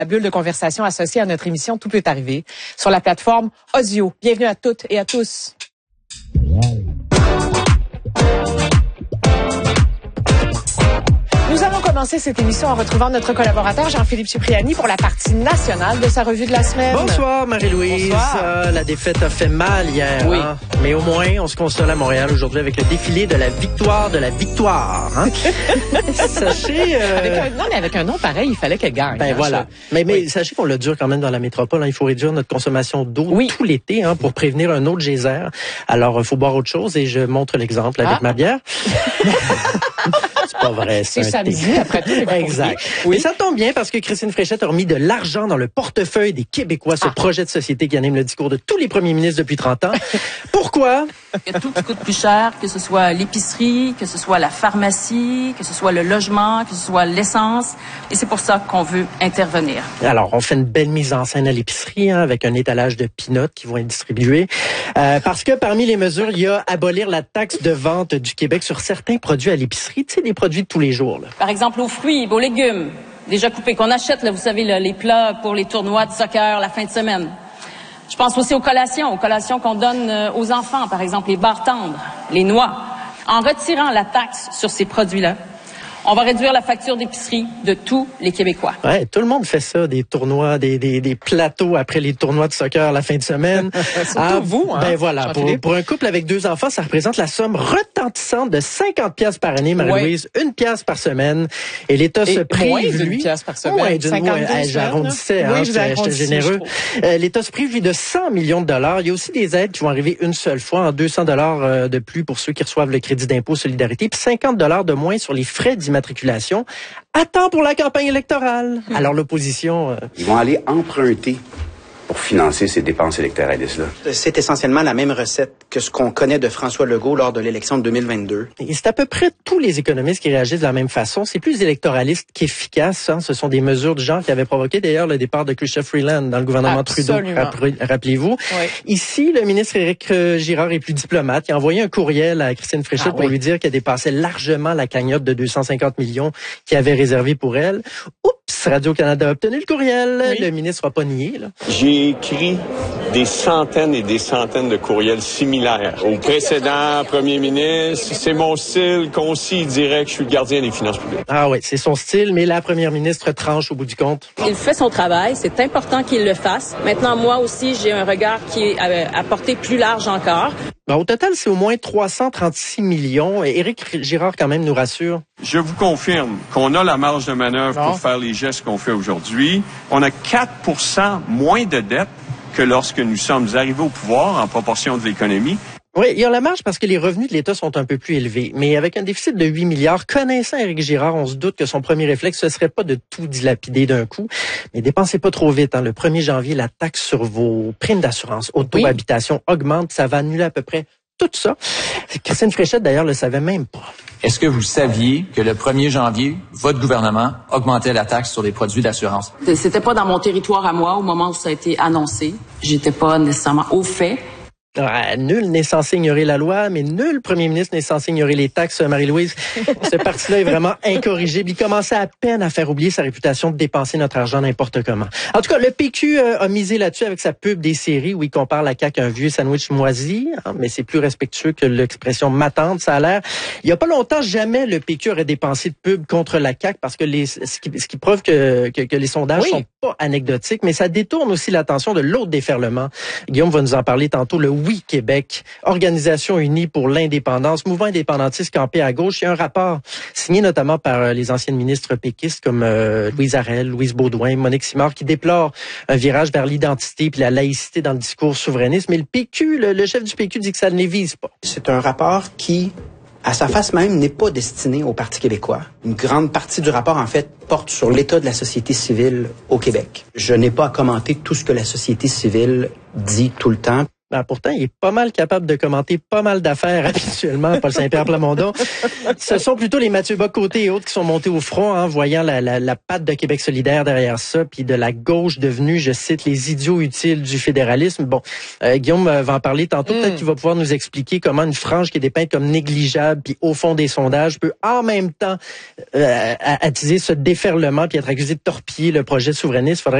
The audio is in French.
La bulle de conversation associée à notre émission Tout peut arriver sur la plateforme Audio. Bienvenue à toutes et à tous. Nous allons commencer cette émission en retrouvant notre collaborateur Jean-Philippe Cipriani pour la partie nationale de sa revue de la semaine. Bonsoir Marie-Louise. Bonsoir. La défaite a fait mal hier. Oui. Hein? Mais au moins, on se console à Montréal aujourd'hui avec le défilé de la victoire. Hein? Sachez... Avec un nom pareil, il fallait qu'elle gagne. Ben voilà. Mais sachez qu'on le dure quand même dans la métropole. Hein. Il faut réduire notre consommation d'eau tout l'été pour prévenir un autre geyser. Alors, il faut boire autre chose et je montre l'exemple avec ma bière. C'est pas vrai, c'est samedi, après tout. Exact. Oui. Et ça tombe bien parce que Christine Fréchette a remis de l'argent dans le portefeuille des Québécois, ce projet de société qui anime le discours de tous les premiers ministres depuis 30 ans. Pourquoi? Que tout coûte plus cher, que ce soit l'épicerie, que ce soit la pharmacie, que ce soit le logement, que ce soit l'essence. Et c'est pour ça qu'on veut intervenir. Alors, on fait une belle mise en scène à l'épicerie avec un étalage de peanuts qui vont être distribués. Parce que parmi les mesures, il y a abolir la taxe de vente du Québec sur certains produits à l'épicerie. Tu sais, des produits de tous les jours. Là. Par exemple, aux fruits, aux légumes, déjà coupés, qu'on achète, là, vous savez, là, les plats pour les tournois de soccer la fin de semaine. Je pense aussi aux collations qu'on donne aux enfants, par exemple, les barres tendres, les noix. En retirant la taxe sur ces produits-là, on va réduire la facture d'épicerie de tous les Québécois. Ouais, tout le monde fait ça, des tournois, des plateaux après les tournois de soccer la fin de semaine. Surtout vous, hein? Ben voilà, pour un couple avec 2 enfants, ça représente la somme retentissante de 50 pièces par année, Marie-Louise, 1 pièce par semaine. Et l'État se prive, lui... Moins d'1 par semaine. J'arrondissais, j'étais généreux. L'État se prive, lui, de 100 millions de dollars. Il y a aussi des aides qui vont arriver une seule fois, en 200 dollars de plus pour ceux qui reçoivent le crédit d'impôt solidarité, puis 50 dollars de moins sur les frais d'immatriculation. À temps pour la campagne électorale. Alors l'opposition... Ils vont aller emprunter pour financer ces dépenses électoralistes-là. C'est essentiellement la même recette que ce qu'on connaît de François Legault lors de l'élection de 2022. Et c'est à peu près tous les économistes qui réagissent de la même façon. C'est plus électoraliste qu'efficace. Hein. Ce sont des mesures du genre qui avaient provoqué d'ailleurs le départ de Chrystia Freeland dans le gouvernement Trudeau. Rappelez-vous. Oui. Ici, le ministre Éric Girard est plus diplomate. Il a envoyé un courriel à Christine Fréchette pour lui dire qu'elle dépassait largement la cagnotte de 250 millions qu'il avait réservée pour elle. Oups, Radio-Canada a obtenu le courriel. Oui. Le ministre n'a pas nié. Là. J'ai écrit des centaines et des centaines de courriels similaires au précédent premier ministre. C'est mon style, concis, direct. Je suis le gardien des finances publiques. Ah oui, c'est son style, mais la première ministre tranche au bout du compte. Il fait son travail. C'est important qu'il le fasse. Maintenant, moi aussi, j'ai un regard qui est à portée plus large encore. Ben, au total, c'est au moins 336 millions. Et Éric Girard, quand même, nous rassure. Je vous confirme qu'on a la marge de manœuvre pour faire les gestes qu'on fait aujourd'hui. On a 4% moins de dette que lorsque nous sommes arrivés au pouvoir en proportion de l'économie. Oui, il y a la marge parce que les revenus de l'État sont un peu plus élevés. Mais avec un déficit de 8 milliards, connaissant Éric Girard, on se doute que son premier réflexe, ce serait pas de tout dilapider d'un coup. Mais dépensez pas trop vite. Hein. Le 1er janvier, la taxe sur vos primes d'assurance, auto-habitation augmente. Ça va annuler à peu près tout ça. Christine Fréchette, d'ailleurs, le savait même pas. Est-ce que vous saviez que le 1er janvier, votre gouvernement augmentait la taxe sur les produits d'assurance? C'était pas dans mon territoire à moi au moment où ça a été annoncé. J'étais pas nécessairement au fait. Nul n'est censé ignorer la loi, mais nul premier ministre n'est censé ignorer les taxes, Marie-Louise. Ce parti-là est vraiment incorrigible. Il commençait à peine à faire oublier sa réputation de dépenser notre argent n'importe comment. En tout cas, le PQ a misé là-dessus avec sa pub des séries où il compare la CAQ à un vieux sandwich moisi, mais c'est plus respectueux que l'expression « ma tante », ça a l'air. Il y a pas longtemps, jamais le PQ aurait dépensé de pub contre la CAQ parce que ce qui prouve que les sondages sont pas anecdotiques, mais ça détourne aussi l'attention de l'autre déferlement. Guillaume va nous en parler tantôt, le Oui Québec, Organisation unie pour l'indépendance, mouvement indépendantiste campé à gauche. Il y a un rapport signé notamment par les anciennes ministres péquistes comme Louise Arel, Louise Baudouin, Monique Simard, qui déplorent un virage vers l'identité puis la laïcité dans le discours souverainiste. Mais le PQ, le chef du PQ dit que ça ne les vise pas. C'est un rapport qui, à sa face même, n'est pas destiné au Parti québécois. Une grande partie du rapport, en fait, porte sur l'état de la société civile au Québec. Je n'ai pas à commenter tout ce que la société civile dit tout le temps. Ben, pourtant, il est pas mal capable de commenter pas mal d'affaires habituellement, Paul Saint-Pierre Plamondon. Ce sont plutôt les Mathieu Bock-Côté et autres qui sont montés au front, voyant la patte de Québec solidaire derrière ça, puis de la gauche devenue, je cite, les idiots utiles du fédéralisme. Bon, Guillaume va en parler tantôt. Peut-être qu'il va pouvoir nous expliquer comment une frange qui est dépeinte comme négligeable, puis au fond des sondages, peut en même temps attiser ce déferlement, puis être accusé de torpiller le projet souverainiste.